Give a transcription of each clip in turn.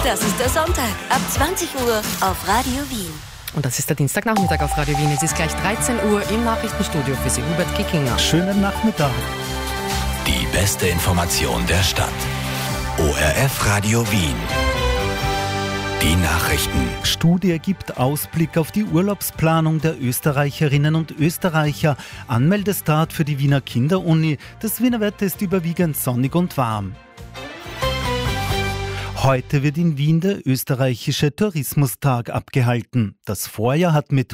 Das ist der Sonntag ab 20 Uhr auf Radio Wien. Und das ist der Dienstagnachmittag auf Radio Wien. Es ist gleich 13 Uhr im Nachrichtenstudio für Sie, Hubert Kickinger. Schönen Nachmittag. Die beste Information der Stadt. ORF Radio Wien. Die Nachrichten. Studie gibt Ausblick auf die Urlaubsplanung der Österreicherinnen und Österreicher. Anmeldestart für die Wiener Kinderuni. Das Wiener Wetter ist überwiegend sonnig und warm. Heute wird in Wien der österreichische Tourismustag abgehalten. Das Vorjahr hat mit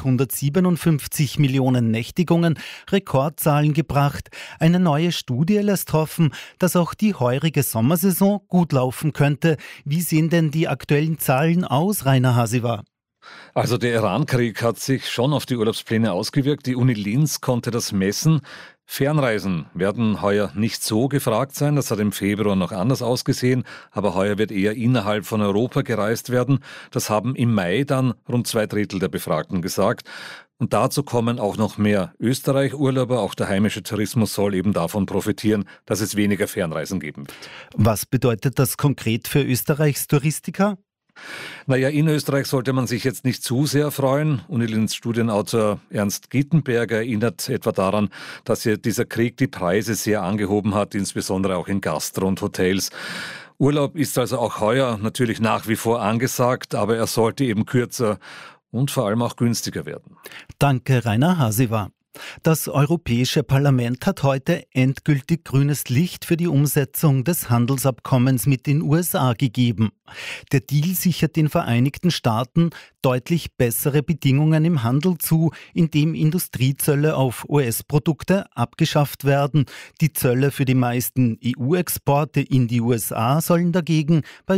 157 Millionen Nächtigungen Rekordzahlen gebracht. Eine neue Studie lässt hoffen, dass auch die heurige Sommersaison gut laufen könnte. Wie sehen denn die aktuellen Zahlen aus, Rainer Hasiwa? Also der Iran-Krieg hat sich schon auf die Urlaubspläne ausgewirkt. Die Uni Linz konnte das messen. Fernreisen werden heuer nicht so gefragt sein. Das hat im Februar noch anders ausgesehen. Aber heuer wird eher innerhalb von Europa gereist werden. Das haben im Mai dann rund 2/3 der Befragten gesagt. Und dazu kommen auch noch mehr Österreich-Urlauber. Auch der heimische Tourismus soll eben davon profitieren, dass es weniger Fernreisen geben wird. Was bedeutet das konkret für Österreichs Touristiker? Naja, in Österreich sollte man sich jetzt nicht zu sehr freuen. Unilinz Studienautor Ernst Gittenberger erinnert etwa daran, dass dieser Krieg die Preise sehr angehoben hat, insbesondere auch in Gastro und Hotels. Urlaub ist also auch heuer natürlich nach wie vor angesagt, aber er sollte eben kürzer und vor allem auch günstiger werden. Danke, Rainer Hasiwa. Das Europäische Parlament hat heute endgültig grünes Licht für die Umsetzung des Handelsabkommens mit den USA gegeben. Der Deal sichert den Vereinigten Staaten deutlich bessere Bedingungen im Handel zu, indem Industriezölle auf US-Produkte abgeschafft werden. Die Zölle für die meisten EU-Exporte in die USA sollen dagegen bei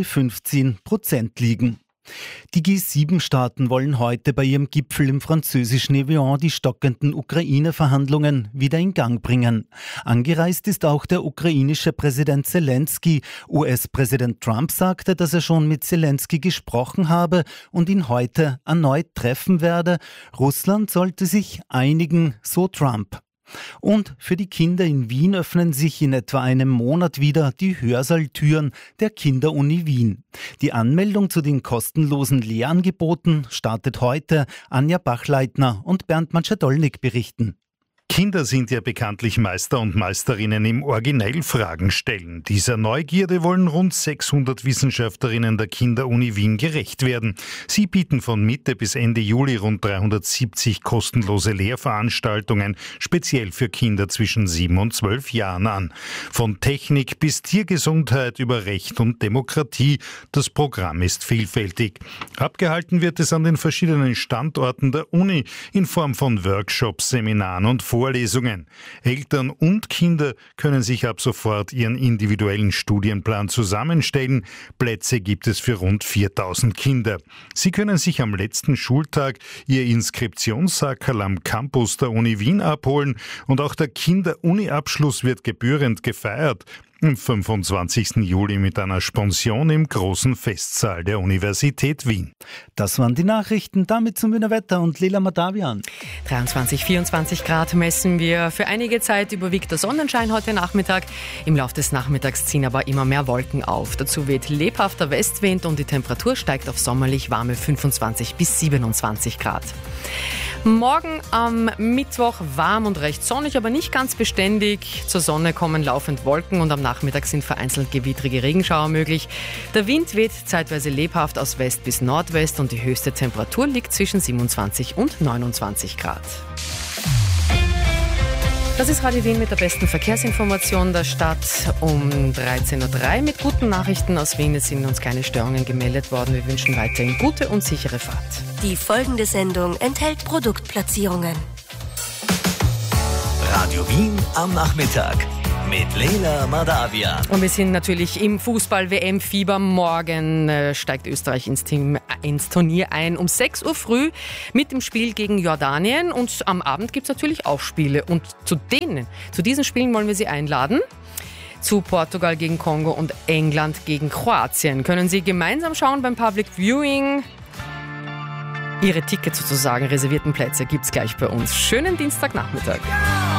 15% liegen. Die G7-Staaten wollen heute bei ihrem Gipfel im französischen Evian die stockenden Ukraine-Verhandlungen wieder in Gang bringen. Angereist ist auch der ukrainische Präsident Zelensky. US-Präsident Trump sagte, dass er schon mit Zelensky gesprochen habe und ihn heute erneut treffen werde. Russland sollte sich einigen, so Trump. Und für die Kinder in Wien öffnen sich in etwa einem Monat wieder die Hörsaaltüren der Kinderuni Wien. Die Anmeldung zu den kostenlosen Lehrangeboten startet heute. Anja Bachleitner und Bernd Matschadolnik berichten. Kinder sind ja bekanntlich Meister und Meisterinnen im originell Fragen stellen. Dieser Neugierde wollen rund 600 Wissenschaftlerinnen der Kinderuni Wien gerecht werden. Sie bieten von Mitte bis Ende Juli rund 370 kostenlose Lehrveranstaltungen, speziell für Kinder zwischen 7 und 12 Jahren an. Von Technik bis Tiergesundheit über Recht und Demokratie. Das Programm ist vielfältig. Abgehalten wird es an den verschiedenen Standorten der Uni in Form von Workshops, Seminaren und Vorlesungen. Eltern und Kinder können sich ab sofort ihren individuellen Studienplan zusammenstellen. Plätze gibt es für rund 4000 Kinder. Sie können sich am letzten Schultag ihr Inskriptionssackerl am Campus der Uni Wien abholen und auch der Kinder-Uni-Abschluss wird gebührend gefeiert. Am 25. Juli mit einer Spension im großen Festsaal der Universität Wien. Das waren die Nachrichten, damit zum Wiener Wetter und Leila Madavian. 23, 24 Grad messen wir. Für einige Zeit überwiegt der Sonnenschein heute Nachmittag. Im Laufe des Nachmittags ziehen aber immer mehr Wolken auf. Dazu weht lebhafter Westwind und die Temperatur steigt auf sommerlich warme 25 bis 27 Grad. Morgen am Mittwoch warm und recht sonnig, aber nicht ganz beständig. Zur Sonne kommen laufend Wolken und am Nachmittag sind vereinzelt gewittrige Regenschauer möglich. Der Wind weht zeitweise lebhaft aus West bis Nordwest und die höchste Temperatur liegt zwischen 27 und 29 Grad. Das ist Radio Wien mit der besten Verkehrsinformation der Stadt um 13.03 Uhr mit guten Nachrichten aus Wien. Es sind uns keine Störungen gemeldet worden. Wir wünschen weiterhin gute und sichere Fahrt. Die folgende Sendung enthält Produktplatzierungen. Radio Wien am Nachmittag mit Leila Madavian. Und wir sind natürlich im Fußball-WM-Fieber. Morgen steigt Österreich ins Turnier ein um 6 Uhr früh mit dem Spiel gegen Jordanien. Und am Abend gibt es natürlich auch Spiele. Und zu diesen Spielen wollen wir Sie einladen. Zu Portugal gegen Kongo und England gegen Kroatien. Können Sie gemeinsam schauen beim Public Viewing. Ihre Tickets sozusagen, reservierten Plätze gibt's gleich bei uns. Schönen Dienstagnachmittag.